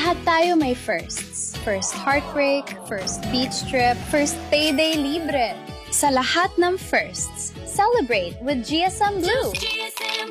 Lahat tayo may firsts. First heartbreak, first beach trip, first payday libre. Sa lahat ng firsts, celebrate with GSM Blue.